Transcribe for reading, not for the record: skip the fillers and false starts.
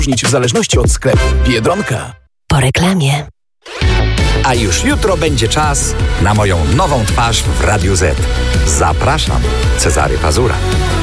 różnić w zależności od sklepu. Biedronka. Po reklamie. A już jutro będzie czas na moją nową twarz w Radiu Z. Zapraszam, Cezary Pazura.